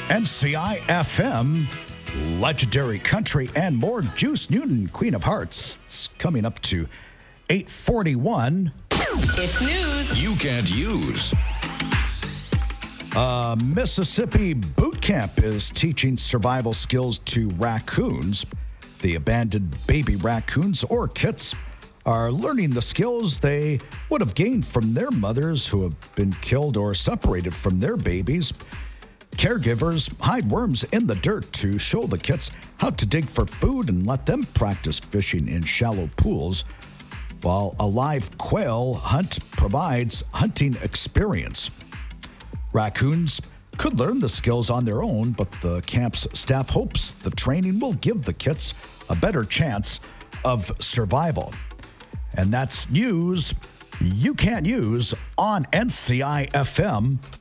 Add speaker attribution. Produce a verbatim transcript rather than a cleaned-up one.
Speaker 1: N C I F M, legendary country, and more. Juice Newton, Queen of Hearts. It's coming up to eight forty-one.
Speaker 2: It's news
Speaker 3: you can't use.
Speaker 1: A Mississippi boot camp is teaching survival skills to raccoons. The abandoned baby raccoons, or kits, are learning the skills they would have gained from their mothers who have been killed or separated from their babies. Caregivers hide worms in the dirt to show the kits how to dig for food and let them practice fishing in shallow pools, while a live quail hunt provides hunting experience. Raccoons could learn the skills on their own, but the camp's staff hopes the training will give the kits a better chance of survival. And that's news you can't use on N C I F M.